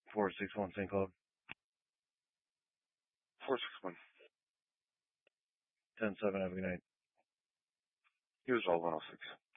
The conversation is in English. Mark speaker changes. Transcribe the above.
Speaker 1: 461 St. Cloud.
Speaker 2: 461.
Speaker 1: 10-7, have a good night.
Speaker 2: He was all 106.